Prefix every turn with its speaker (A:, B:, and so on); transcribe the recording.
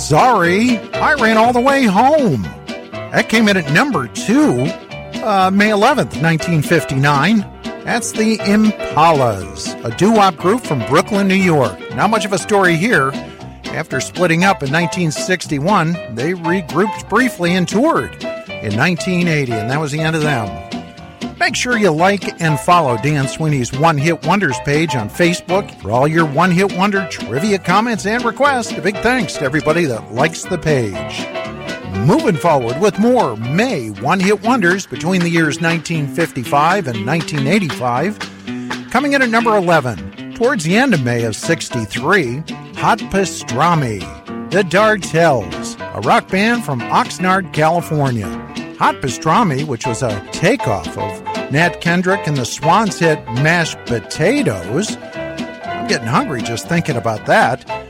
A: Sorry, I Ran All the Way Home. That came in at number 2, May 11th, 1959. That's the Impalas, a doo-wop group from Brooklyn, New York. Not much of a story here. After splitting up in 1961, they regrouped briefly and toured in 1980, and that was the end of them. Make sure you like and follow Dan Sweeney's One Hit Wonders page on Facebook for all your One Hit Wonder trivia comments and requests. A big thanks to everybody that likes the page. Moving forward with more May One Hit Wonders between the years 1955 and 1985. Coming in at number 11, towards the end of May of 63, Hot Pastrami, the Dartels, a rock band from Oxnard, California. Hot Pastrami, which was a takeoff of Nat Kendrick and the Swans hit Mashed Potatoes. I'm getting hungry just thinking about that.